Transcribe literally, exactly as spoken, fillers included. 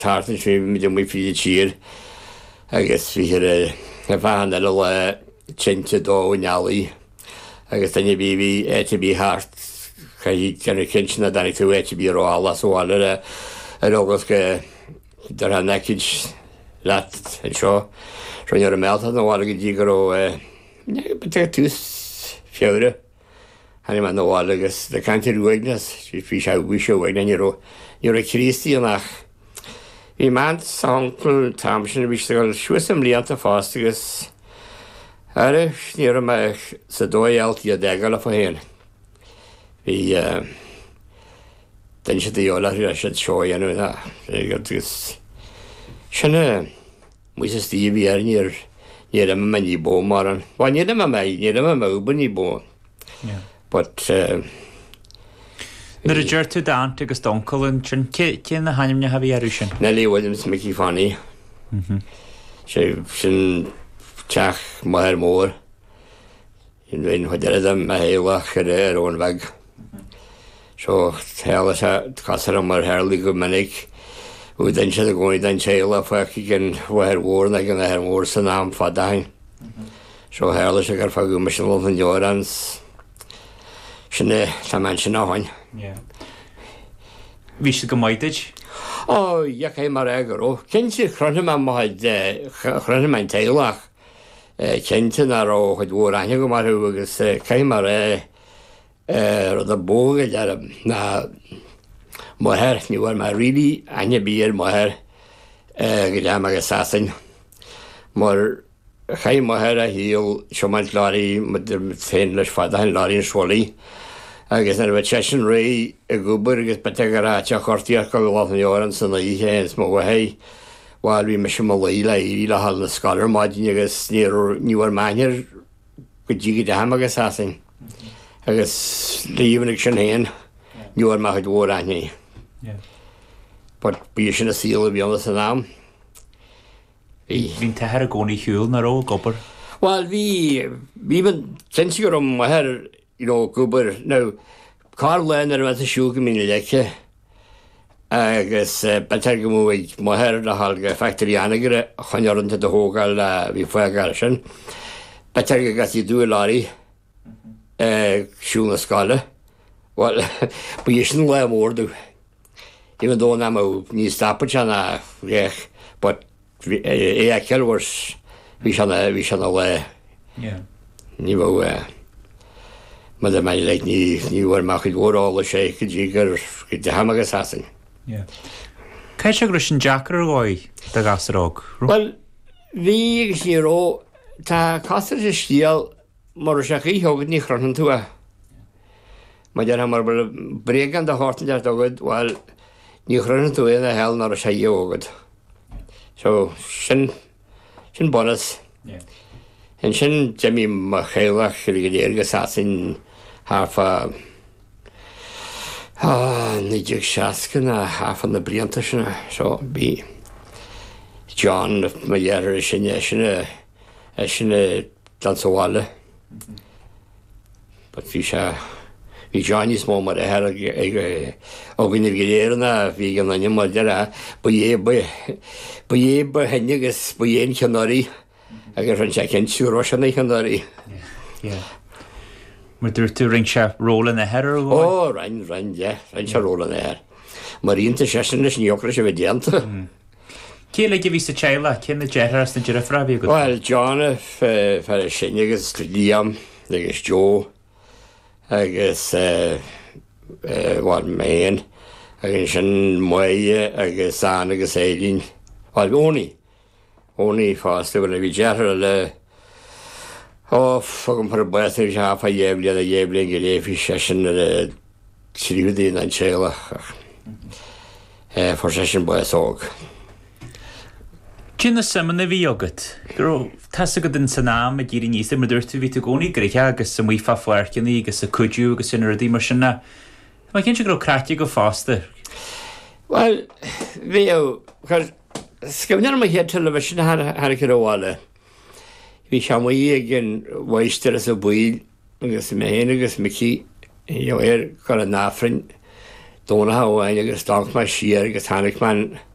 tartan fi mi mwy ffyd y tir. Agus fi hyr y fan ar y le tinte do yn ali. Agus dyn ni fi fi e ti bi hart. Chai gan y cynch na dan i tu e ti bi ro alas o al yr yr ogos ge dar han nekid lat yn sio. Rwy'n yr ymeld yn o al ag i digar o beth tŵs fiawr. Hanny man o al agus da cant i'r wegnas. Fi siaw wisio wegna ni ro. Ni ro Christi yn ach. Fi mant sancl tamsin fi sy'n siwys ymliant a ffast agus ar y nir yma sy'n doi alt i adegal a fo hen. Fi dyn sy'n diola rhyw eisiau sioi anw yna. Sy'n mwy sy'n stif i ar nir nir yma ma'n i bo maran. Wa nir yma mai, nir yma mawbyn i bo. But Nyr y gyrtu dan tig ys doncol yn chyn cyn na hanim na hafi arwysyn? Na le wedyn sy'n myci ffani. Sy'n tiach maher môr. Yn dweud hwyder ydym a heilach ar yr o'n fag. So, heil ys a casar am ar herlig o mynig. Wedyn sydd y gwyd yn teil a ffag i gyn waher wôr na gyn a her môr sy'n am ffadain. So, heil ys a gar ffag ymwys yn lodd yn diorans. Sy'n e, taman sy'n ahoen. Fi sy'n gymoedyd? O, ia cael mae'r egr o. Cyn sy'n chrony ma'n mohed, chrony ma'n teilach. Cyn sy'n ar o, chyd wr anheg o mae'r hw, agos cael mae'r e, roedd y bwgyd ar na moher, ni war mae rili anheg byr moher, gyda am ag asasyn. Mae'r chai moher a hil, siomant lari, mae'n ffen lys ffada'n lari'n swoli. Agus yn y chesyn rei y gwbr agos beteg ar at a chorti ar gael loth yn ioran sy'n ei hens mo wahei. Wel fi mysio mo leila i la hal na scholar modyn agos ni war manir gyddi gyda ham agos asyn. Agus lifyn ag sy'n hen ni war mahad war anhi. But bu sy'n y syl y bion sy'n am. Fi'n teher y goni hwyl na ro gobr? Wel fi, fi fy'n tensig o'r om waher you know, gwbr. Now, Carl Lerner was a siwg yn mynd i leche. Agus beter gymwyd moher na halga factory anagr chonior yn tyd y hogal a fi fwy ag arsyn. Beter gydas i dwy lari siwg na sgala. Wel, bu ysyn le môr dw. Even though na maw ni stapod sian a rech, but e a celwrs fi sian a le. Ni fawr Mae dyma i leid ni, ni war mach i ddwr ôl y sheik y jigar gyda ham ag asasyn. Cai siag rysyn jacar o'r goi da gas yr og? Wel, fi gys ni ro, ta casar y stial mor siag i hogyd ni chron yn twa. Mae dyr ham ar bregan da hortyn dar dogyd, wel, ni chron yn twa yn y hel nor y siag i hogyd. So, sy'n, sy'n bonus. Yn sy'n jemi ma chaelach yr gyda'r gysasyn halfa nidig siasgan a halfa na brianta sy'n so bi John mae er sy'n sy'n sy'n dansawala but fi siya fi John is mo mar her o gynnyr gyda'r na fi gan anna mar dira bwy e bwy bwy e bwy hennigus bwy e'n cynori Agar rhan siag yn siwr o sian eich yn dori. Mae dwyr tu ring siag rôl yn eher o goi? O, rhain, rhain, ie. Rhain siag rôl yn eher. Mae'r un ty siasyn nes ni ochr eisiau fediant. Cyn le gyfys y chaela? Cyn y gerras na gyrra ffrafi? Wel, John, fer y sy'n agos Liam, agos Joe, agos, wel, Maen, agos sy'n mwy, agos Ann, agos Eileen. Wel, oni. Oni fast yw yn y fi gerra le o ffog yn par bweth yn siarad a iebli a iebli yn gilydd fi session yn y sirifyd un yn seil for session bweth og. Cyn y symud y fi ogyd? Gro, tas y gydyn sy'n am y gyr i nis ym ydwrt fi ty goni greicha agos y mwyfa ffwerch yn i agos y cwdiw agos yn yr ydy mar syna. Mae gen si gro cratig o foster? Wel, fi yw, cos Sgefnir mae hyd television har har gyda wala. Fi siam i egin waistir as y bwyd, agos y mehen agos myci, yw er gael y nafrin, dona ha o ein agos donk mae sir agos hannig man